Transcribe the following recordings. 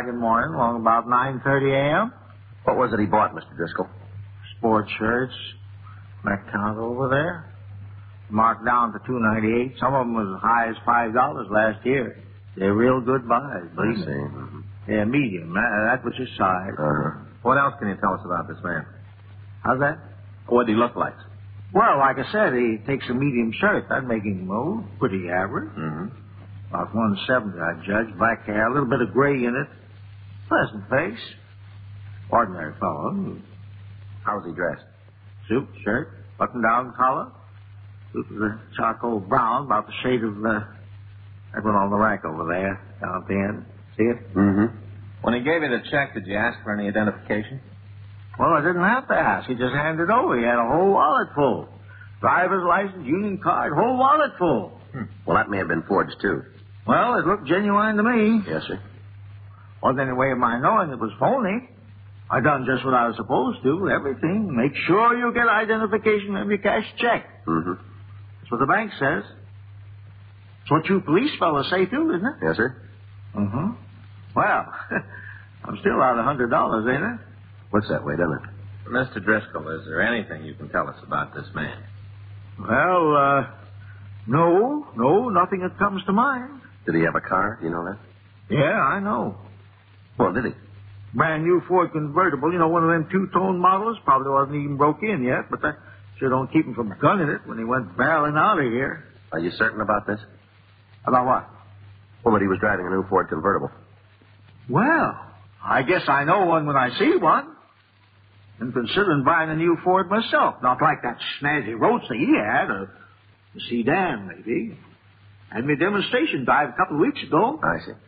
Good morning, along about 9:30 a.m. What was it he bought, Mr. Driscoll? Sports shirts. That count over there. Marked down to $2.98. Some of them was as high as $5 last year. They're real good buys, believe me. Mm-hmm. They're medium. That was his size. What else can you tell us about this man? How's that? What did he look like? Well, like I said, he takes a medium shirt. That'd make him pretty average. Mm-hmm. About 170, I'd judge. Black hair, a little bit of gray in it. Pleasant face. Ordinary fellow. How was he dressed? Suit, shirt, button-down collar. Suit was a charcoal brown, about the shade of that one on the rack over there, down at the end. See it? Mm-hmm. When he gave you the check, did you ask for any identification? Well, I didn't have to ask. He just handed it over. He had a whole wallet full. Driver's license, union card, whole wallet full. Well, that may have been forged, too. Well, it looked genuine to me. Yes, sir. Wasn't any way of my knowing it was phony. I done just what I was supposed to, everything. Make sure you get identification of your cash check. Mm-hmm. That's what the bank says. It's what you police fellas say, too, isn't it? Yes, sir. Mm-hmm. Well, I'm still out $100, ain't I? What's that way, doesn't it? Mr. Driscoll, is there anything you can tell us about this man? Well, no, nothing that comes to mind. Did he have a car? Do you know that? Yeah, I know. Well, did he? Brand new Ford convertible. You know, one of them two-tone models. Probably wasn't even broke in yet, but that sure don't keep him from gunning it when he went barreling out of here. Are you certain about this? About what? Well, that he was driving a new Ford convertible. Well, I guess I know one when I see one. I'm considering buying a new Ford myself. Not like that snazzy roadster he had, a sedan, maybe. Had me a demonstration drive a couple of weeks ago. I see.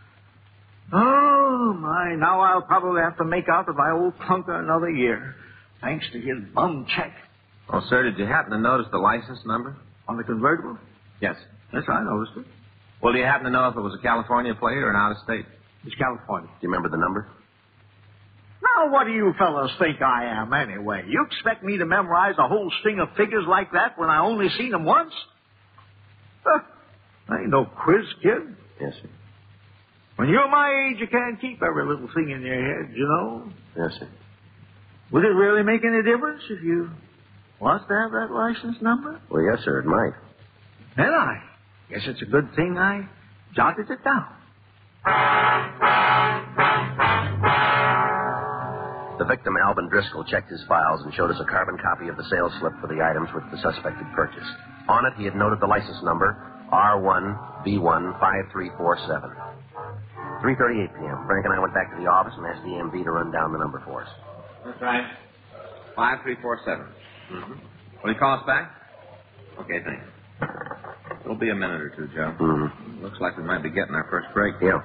Oh, my. Now I'll probably have to make out with my old clunker another year, thanks to his bum check. Oh, sir, did you happen to notice the license number? On the convertible? Yes. Yes, I noticed it. Well, do you happen to know if it was a California plate or an out-of-state? It's California. Do you remember the number? Now, what do you fellas think I am, anyway? You expect me to memorize a whole string of figures like that when I only seen them once? I ain't no quiz kid. Yes, sir. When you're my age, you can't keep every little thing in your head, you know? Yes, sir. Would it really make any difference if you was to have that license number? Well, yes, sir, it might. Then I guess it's a good thing I jotted it down. The victim, Alvin Driscoll, checked his files and showed us a carbon copy of the sales slip for the items which the suspect had purchased. On it, he had noted the license number, R1B15347. 3:38 p.m. Frank and I went back to the office and asked the EMV to run down the number for us. That's right. 5347. Mm-hmm. Will you call us back? Okay, thanks. It'll be a minute or two, Joe. Mm-hmm. Looks like we might be getting our first break. Yeah.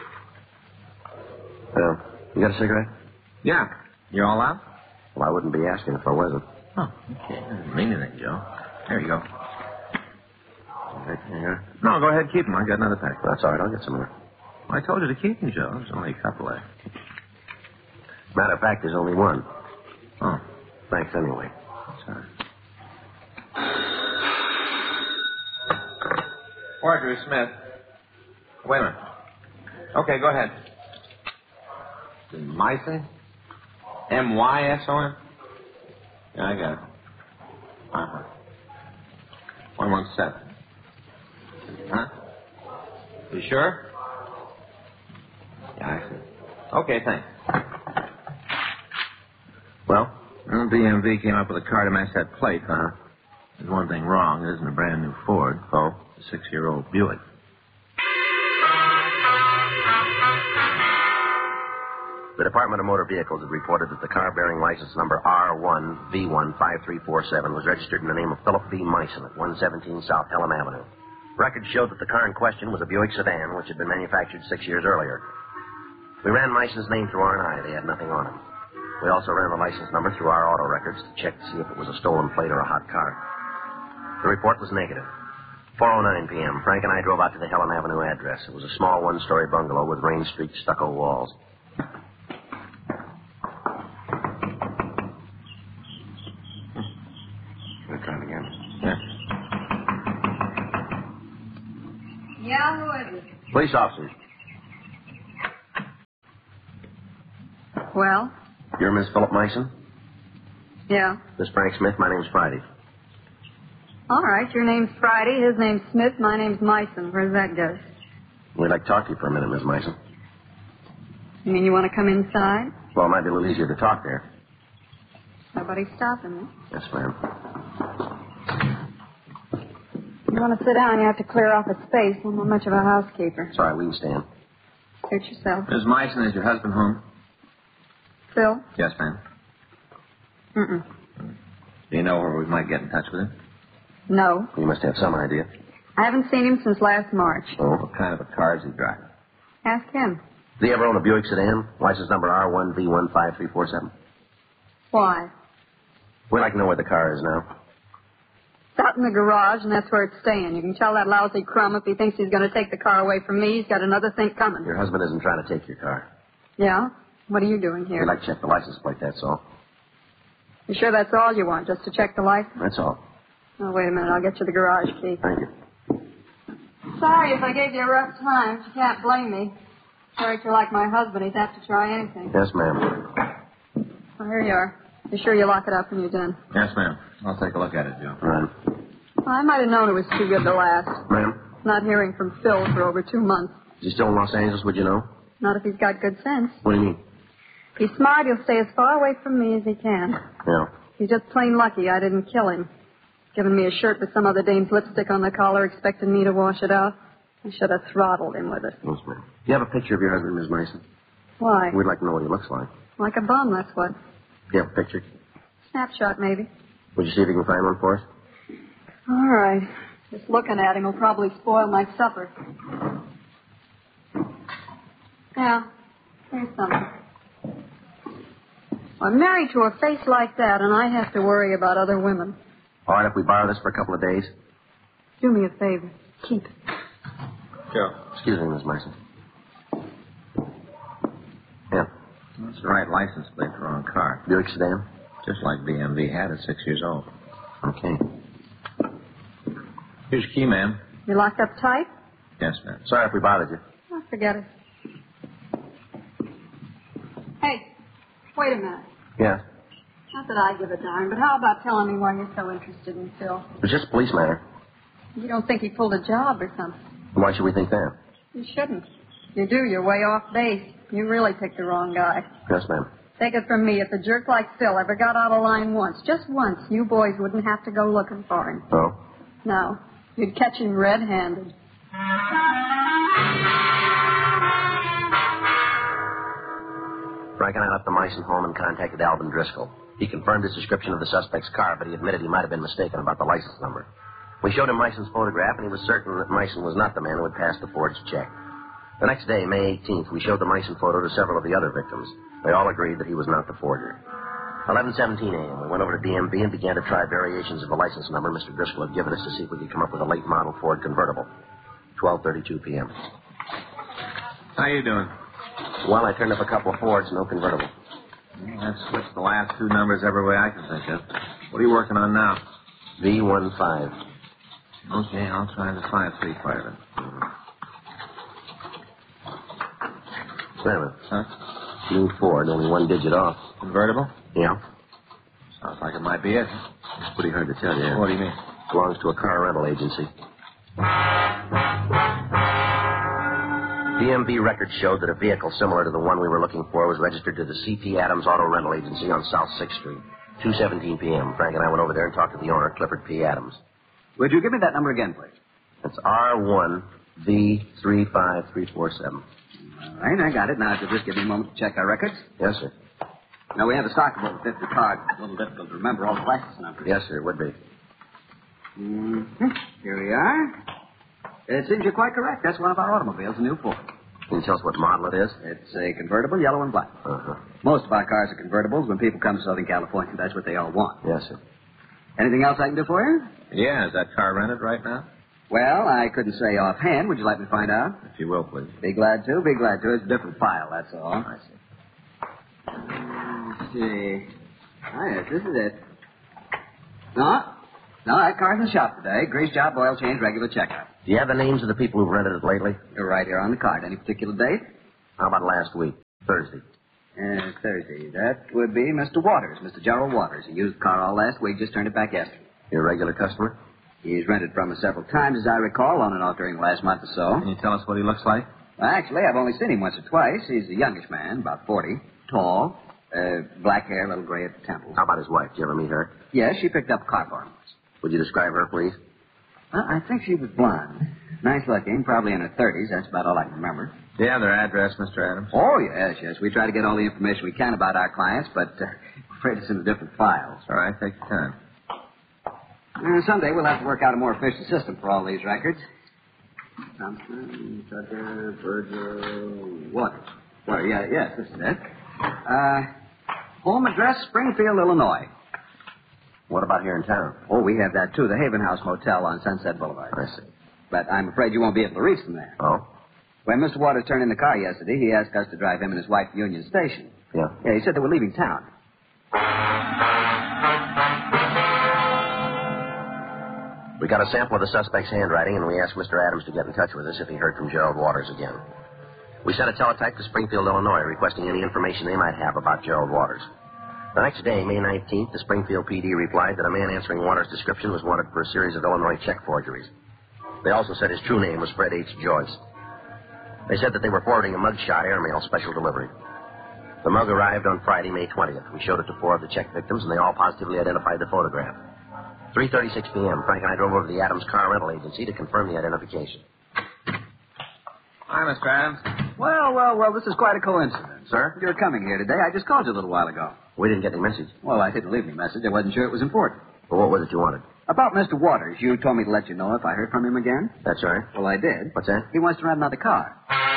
You got a cigarette? Yeah. You all out? Well, I wouldn't be asking if I wasn't. Oh, okay. Doesn't mean anything, Joe. There you go. Right here. No, go ahead, keep them. I got another pack. That's all right. I'll get some more. I told you to keep them, Joe. There's only a couple left. Matter of fact, there's only one. Oh. Thanks anyway. Sorry. Marjorie Smith. Wait a minute. Okay, go ahead. Myson? M-Y-S-O-N? Yeah, I got it. Uh-huh. 117. Huh? You sure? Yeah, I see. Okay, thanks. Well? Well, DMV came up with a car to match that plate. There's one thing wrong. It isn't a brand new Ford. Oh? It's a 6-year-old Buick. The Department of Motor Vehicles had reported that the car bearing license number R1V15347 was registered in the name of Philip B. Myson at 117 South Pelham Avenue. Records showed that the car in question was a Buick sedan, which had been manufactured 6 years earlier. We ran Myson's name through R&I. They had nothing on him. We also ran the license number through our auto records to check to see if it was a stolen plate or a hot car. The report was negative. 4:09 p.m., Frank and I drove out to the Helen Avenue address. It was a small one-story bungalow with rain-streaked stucco walls. Try it again. Yeah, who is it? Police officers. Well? You're Miss Philip Meissen? Yeah. Miss Frank Smith, my name's Friday. All right, your name's Friday, his name's Smith, my name's Meissen. Where's that get us? We'd like to talk to you for a minute, Miss Meissen. You mean you want to come inside? Well, it might be a little easier to talk there. Nobody's stopping me. Yes, ma'am. You want to sit down, you have to clear off a space. I'm not much of a housekeeper. Sorry, we can stand. Suit yourself. Miss Meissen, is your husband home? Phil? Yes, ma'am. Mm-mm. Do you know where we might get in touch with him? No. You must have some idea. I haven't seen him since last March. Oh? What kind of a car is he driving? Ask him. Did he ever own a Buick sedan? License number R1V15347. Why? We'd like to know where the car is now. It's out in the garage, and that's where it's staying. You can tell that lousy crumb if he thinks he's going to take the car away from me. He's got another thing coming. Your husband isn't trying to take your car. Yeah? What are you doing here? We'd like to check the license plate, that's all. You sure that's all you want, just to check the license? That's all. Oh, wait a minute. I'll get you the garage key. Thank you. Sorry if I gave you a rough time. You can't blame me. Sorry if you're like my husband. He'd have to try anything. Yes, ma'am. Well, here you are. You sure you lock it up when you're done? Yes, ma'am. I'll take a look at it, Joe. Right. Well, I might have known it was too good to last. Ma'am? Not hearing from Phil for over 2 months. Is he still in Los Angeles, would you know? Not if he's got good sense. What do you mean? If he's smart, he'll stay as far away from me as he can. Yeah. He's just plain lucky I didn't kill him. Given me a shirt with some other dame's lipstick on the collar, expecting me to wash it out. I should have throttled him with it. Yes, ma'am. Do you have a picture of your husband, Miss Mason? Why? We'd like to know what he looks like. Like a bum, that's what. Do you have a picture? Snapshot, maybe. Would you see if you can find one for us? All right. Just looking at him will probably spoil my supper. Yeah, here's something. I'm married to a face like that, and I have to worry about other women. All right, if we borrow this for a couple of days. Do me a favor. Keep it. Joe. Excuse me, Miss Mason. Yeah. That's the right license plate for our car. Buick sedan? Just like BMV had at 6 years old. Okay. Here's your key, ma'am. You locked up tight? Yes, ma'am. Sorry if we bothered you. Oh, forget it. Hey, wait a minute. Yeah. Not that I give a darn, but how about telling me why you're so interested in Phil? It was just a police matter. You don't think he pulled a job or something? Why should we think that? You shouldn't. If you do, you're way off base. You really picked the wrong guy. Yes, ma'am. Take it from me, if a jerk like Phil ever got out of line once, just once, you boys wouldn't have to go looking for him. Oh? No. You'd catch him red-handed. Frank and I left the Meissen home and contacted Alvin Driscoll. He confirmed his description of the suspect's car, but he admitted he might have been mistaken about the license number. We showed him Meissen's photograph, and he was certain that Meissen was not the man who had passed the forged check. The next day, May 18th, we showed the Meissen photo to several of the other victims. They all agreed that he was not the forger. 11:17 a.m., we went over to DMV and began to try variations of the license number Mr. Driscoll had given us to see if we could come up with a late model Ford convertible. 12:32 p.m. How you doing? Well, I turned up a couple of Fords, no convertible. Well, I've switched the last two numbers every way I can think of. What are you working on now? V15. Okay, I'll try the 535 then. Wait a minute. Huh? New Ford, only one digit off. Convertible? Yeah. Sounds like it might be it. It's pretty hard to tell you. What do you mean? Belongs to a car rental agency. DMV records showed that a vehicle similar to the one we were looking for was registered to the C.P. Adams Auto Rental Agency on South 6th Street. 2:17 p.m. Frank and I went over there and talked to the owner, Clifford P. Adams. Would you give me that number again, please? It's R1V35347. All right, I got it. Now, if you'll just give me a moment to check our records. Yes, sir. Now, we have a stock of over 50 cars. It's a little difficult to remember all the license numbers. Yes, sir, it would be. Mm-hmm. Here we are. It seems you're quite correct. That's one of our automobiles, a new Ford. Can you tell us what model it is? It's a convertible, yellow and black. Uh-huh. Most of our cars are convertibles. When people come to Southern California, that's what they all want. Yes, sir. Anything else I can do for you? Yeah, is that car rented right now? Well, I couldn't say offhand. Would you like me to find out? If you will, please. Be glad to. Be glad to. It's a different file, that's all. I see. Let's see. Oh, yes, this is it. No, that car's in the shop today. Grease job, oil change, regular checkup. Do you have the names of the people who've rented it lately? You're right here on the card. Any particular date? How about last week? Thursday. Thursday. That would be Mr. Waters, Mr. Gerald Waters. He used the car all last week, just turned it back yesterday. Your regular customer? He's rented from us several times, as I recall, on and off during the last month or so. Can you tell us what he looks like? Well, actually, I've only seen him once or twice. He's a youngish man, about 40, tall, black hair, a little gray at the temples. How about his wife? Did you ever meet her? Yes, she picked up a car for him. Would you describe her, please? Well, I think she was blonde. Nice looking, probably in her 30s. That's about all I can remember. Do you have their address, Mr. Adams? Oh, yes. We try to get all the information we can about our clients, but I'm afraid it's in the different files. All right, take your time. Someday we'll have to work out a more efficient system for all these records. Thompson, Sutter, Virgil, Waters. Well, yes, this is it. Home address, Springfield, Illinois. What about here in town? Oh, we have that, too. The Haven House Motel on Sunset Boulevard. I see. But I'm afraid you won't be able to reach them there. Oh? When Mr. Waters turned in the car yesterday, he asked us to drive him and his wife to Union Station. Yeah. Yeah, he said they were leaving town. We got a sample of the suspect's handwriting, and we asked Mr. Adams to get in touch with us if he heard from Gerald Waters again. We sent a teletype to Springfield, Illinois, requesting any information they might have about Gerald Waters. The next day, May 19th, the Springfield PD replied that a man answering Waters' description was wanted for a series of Illinois check forgeries. They also said his true name was Fred H. Joyce. They said that they were forwarding a mugshot airmail special delivery. The mug arrived on Friday, May 20th. We showed it to 4 of the check victims, and they all positively identified the photograph. 3:36 p.m., Frank and I drove over to the Adams Car Rental Agency to confirm the identification. Hi, Mr. Adams. Well, this is quite a coincidence. Sir? You're coming here today. I just called you a little while ago. We didn't get any message. Well, I didn't leave any message. I wasn't sure it was important. Well, what was it you wanted? About Mr. Waters, you told me to let you know if I heard from him again. That's right. Well, I did. What's that? He wants to rent another car.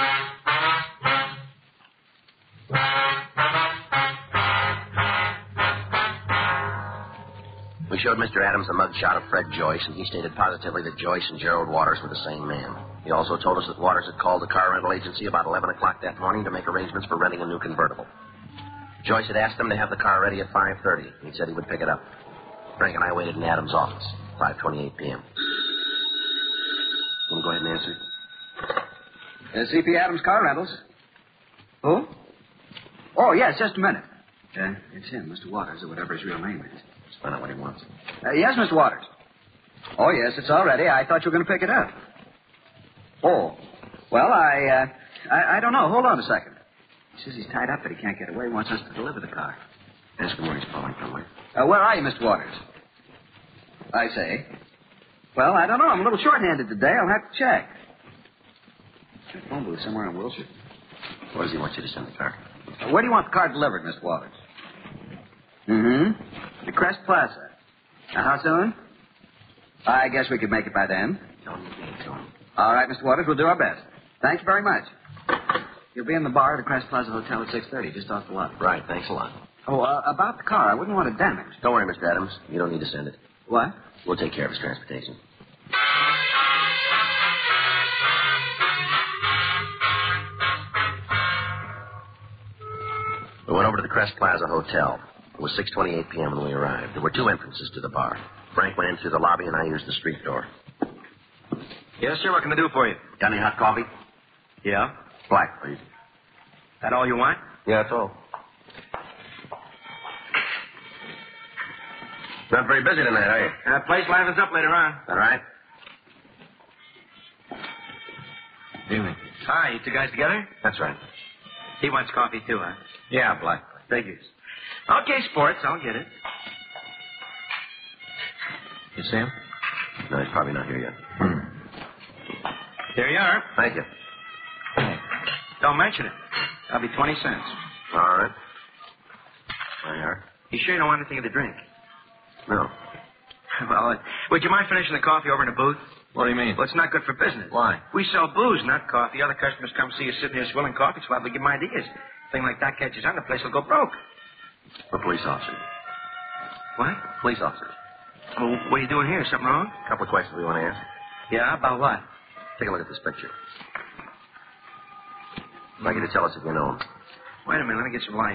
We showed Mr. Adams a mugshot of Fred Joyce, and he stated positively that Joyce and Gerald Waters were the same man. He also told us that Waters had called the car rental agency about 11 o'clock that morning to make arrangements for renting a new convertible. Joyce had asked them to have the car ready at 5:30. He said he would pick it up. Frank and I waited in Adams' office, 5:28 p.m. Want to go ahead and answer? CP Adams Car Rentals. Who? Oh, yes, just a minute. It's him, Mr. Waters, or whatever his real name is. Let's find out what he wants. Yes, Mr. Waters. Oh, yes, it's all ready. I thought you were going to pick it up. Oh. Well, I don't know. Hold on a second. He says he's tied up, but he can't get away. He wants us to deliver the car. Ask him where he's calling from, will you? Where are you, Mr. Waters? I say. Well, I don't know. I'm a little short-handed today. I'll have to check. That phone booth somewhere in Wilshire. Where does he want you to send the car? Where do you want the car delivered, Mr. Waters? The Crest Plaza. How soon? I guess we could make it by then. Don't give it to him. All right, Mr. Waters, we'll do our best. Thank you very much. You'll be in the bar at the Crest Plaza Hotel at 6:30, just off the lot. Right, thanks a lot. Oh, about the car, I wouldn't want it damaged. Don't worry, Mr. Adams. You don't need to send it. What? We'll take care of his transportation. We went over to the Crest Plaza Hotel. It was 6:28 p.m. when we arrived. There were 2 entrances to the bar. Frank went in through the lobby, and I used the street door. Yes, sir. What can I do for you? Got any hot coffee? Yeah? Black, please. That all you want? Yeah, that's all. Not very busy tonight, are you? Place livens up later on. All right. Evening. Hi, you 2 guys together? That's right. He wants coffee too, huh? Yeah, Black. Figures. Okay, sports. I'll get it. You see him? No, he's probably not here yet. There you are. Thank you. Don't mention it. That'll be 20 cents. All right. There you are. You sure you don't want anything to drink? No. Well, would you mind finishing the coffee over in the booth? What do you mean? Well, it's not good for business. Why? We sell booze, not coffee. Other customers come see us sitting here swilling coffee, so I'll give them ideas. Thing like that catches on, the place will go broke. We're police officers. What? Police officers. Well, what are you doing here? Something wrong? A couple of questions we want to ask. Yeah, about what? Take a look at this picture. I'd like you to tell us if you know him. Wait a minute, let me get some light.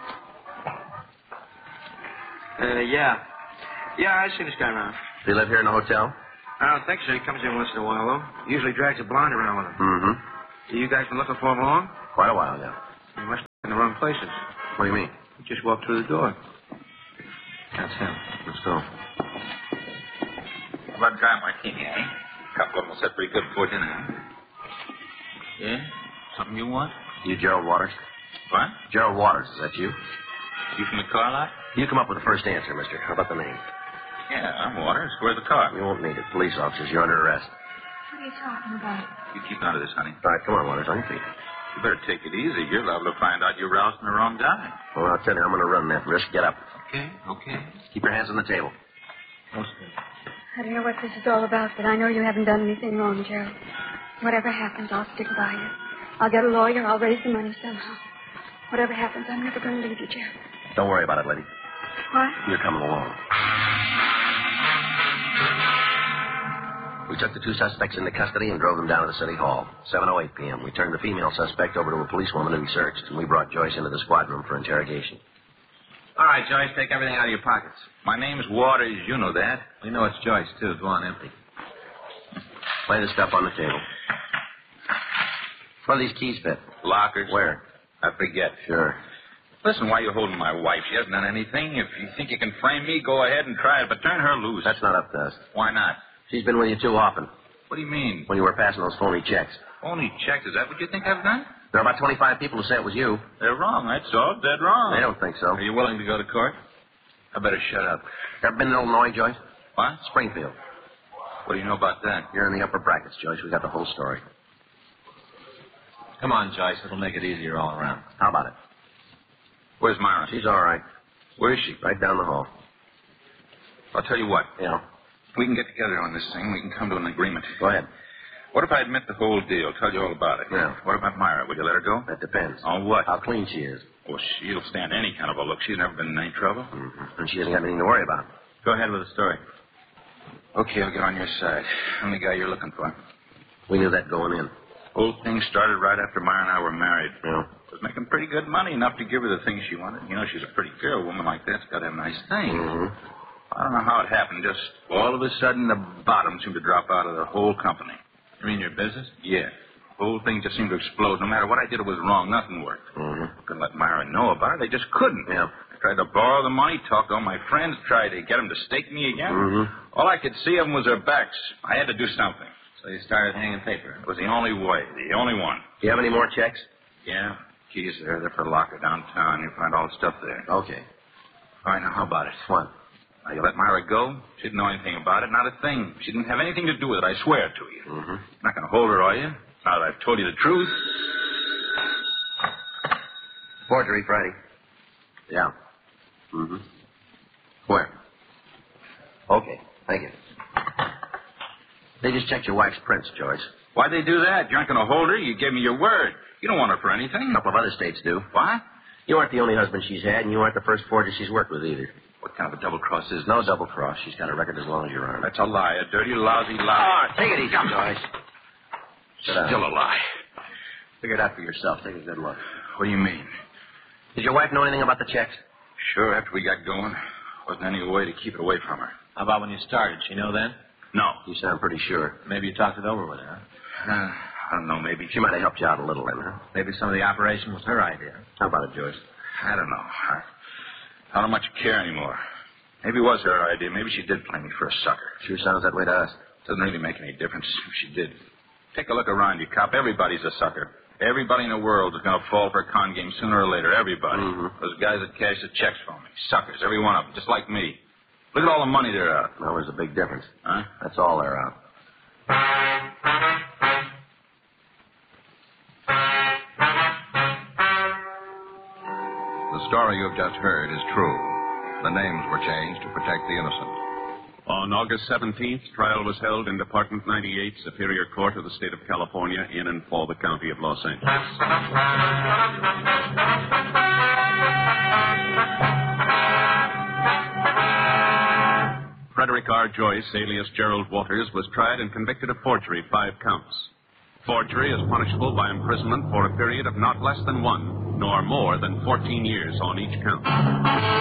Yeah. Yeah, I see this guy around. Does he live here in the hotel? I don't think so. He comes in once in a while, though. Usually drags a blonde around with him. Mm-hmm. You guys been looking for him long? Quite a while, yeah. You must be in the wrong places. What do you mean? He just walked through the door. That's him. Let's go. About dry martini, eh? A couple of them will set pretty good before dinner, huh? Yeah? Something you want? You Gerald Waters? What? Gerald Waters, is that you? You from the car lot? You come up with the first answer, mister. How about the name? Yeah, I'm Waters. Where's the car? You won't need it. Police officers, you're under arrest. What are you talking about? You keep out of this, honey. All right, come on, Waters, on your feet. You better take it easy. You're liable to find out you're rousing the wrong guy. Well, I'll tell you, I'm going to run that risk. Get up. Okay. Keep your hands on the table. I don't know what this is all about, but I know you haven't done anything wrong, Gerald. Whatever happens, I'll stick by you. I'll get a lawyer. I'll raise the money somehow. Whatever happens, I'm never going to leave you, Gerald. Don't worry about it, lady. What? You're coming along. We took the two suspects into custody and drove them down to the city hall. 7:08 p.m. We turned the female suspect over to a policewoman who we searched, and we brought Joyce into the squad room for interrogation. All right, Joyce, take everything out of your pockets. My name's Waters. You know that. We know it's Joyce, too. Go on, empty. Lay the stuff on the table. Where do these keys fit? Lockers. Where? I forget. Sure. Listen, why are you holding my wife? She hasn't done anything. If you think you can frame me, go ahead and try it, but turn her loose. That's not up to us. Why not? She's been with you too often. What do you mean? When you were passing those phony checks. Phony checks? Is that what you think I've done? There are about 25 people who say it was you. They're wrong. That's all. Dead wrong. They don't think so. Are you willing to go to court? I better shut up. Ever been in Illinois, Joyce? What? Springfield. What do you know about that? You're in the upper brackets, Joyce. We got the whole story. Come on, Joyce. It'll make it easier all around. How about it? Where's Myra? She's all right. Where is she? Right down the hall. I'll tell you what. Yeah. We can get together on this thing. We can come to an agreement. Go ahead. What if I admit the whole deal? Tell you all about it. Yeah. What about Myra? Will you let her go? That depends. On what? How clean she is. Well, she'll stand any kind of a look. She's never been in any trouble. Mm-hmm. And she hasn't got anything to worry about. Go ahead with the story. Okay, I'll get on your side. I'm the guy you're looking for. We knew that going in. Whole thing started right after Myra and I were married. Yeah. Was making pretty good money, enough to give her the things she wanted. You know, she's a pretty girl. A woman like that's got to have nice things. Mm-hmm. I don't know how it happened. Just all of a sudden, the bottom seemed to drop out of the whole company. You mean your business? Yeah. The whole thing just seemed to explode. No matter what I did, it was wrong. Nothing worked. Mm-hmm. Couldn't let Myra know about it. They just couldn't. Yeah. I tried to borrow the money, talked to all my friends, tried to get them to stake me again. Mm-hmm. All I could see of them was their backs. I had to do something. So you started hanging paper. It was the only way, the only one. Do you have any more checks? Yeah. Keys there. They're for a locker downtown. You'll find all the stuff there. Okay. All right, now, how about it? What? Now, you let Myra go? She didn't know anything about it. Not a thing. She didn't have anything to do with it. I swear it to you. Mm-hmm. You're not going to hold her, are you? Now that I've told you the truth. Forgery, Friday. Yeah. Mm-hmm. Where? Okay. Thank you. They just checked your wife's prints, Joyce. Why'd they do that? You aren't going to hold her. You gave me your word. You don't want her for anything. A couple of other states do. What? You aren't the only husband she's had, and you aren't the first forger she's worked with either. What kind of a double cross is No double cross. She's got a record as long as your arm. That's a lie. A dirty, lousy lie. Take it easy, Joyce. Sit down. Still a lie. Figure it out for yourself. Take a good look. What do you mean? Did your wife know anything about the checks? Sure, after we got going. Wasn't any way to keep it away from her. How about when you started? She know then? No. You sound pretty sure. Maybe you talked it over with her, huh? I don't know, maybe. She might have helped you out a little then, huh? Maybe some of the operation was her idea. How about it, Joyce? I don't know. I don't much care anymore. Maybe it was her idea. Maybe she did play me for a sucker. Sure sounds that way to us. Doesn't really make any difference if she did. Take a look around you, cop. Everybody's a sucker. Everybody in the world is going to fall for a con game sooner or later. Everybody. Mm-hmm. Those guys that cash the checks for me. Suckers, every one of them, just like me. Look at all the money they're out. Well, there's a big difference. Huh? That's all they're out. The story you've just heard is true. The names were changed to protect the innocent. On August 17th, trial was held in Department 98, Superior Court of the State of California, in and for the County of Los Angeles. Frederick R. Joyce, alias Gerald Waters, was tried and convicted of forgery, 5 counts. Forgery is punishable by imprisonment for a period of not less than 1, nor more than 14 years on each count.